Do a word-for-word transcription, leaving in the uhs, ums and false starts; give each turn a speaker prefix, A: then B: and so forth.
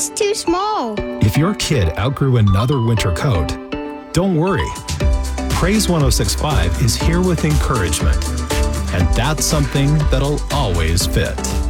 A: It's too small.
B: If your kid outgrew another winter coat, don't worry. Praise one oh six point five is here with encouragement, and that's something that'll always fit.